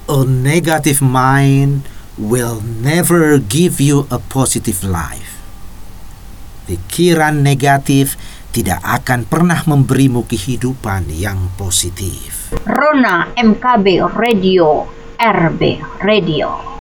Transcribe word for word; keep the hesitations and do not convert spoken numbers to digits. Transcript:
A negative mind will never give you a positive life. Pikiran negatif tidak akan pernah memberimu kehidupan yang positif. Rona M K B Radio, R B Radio.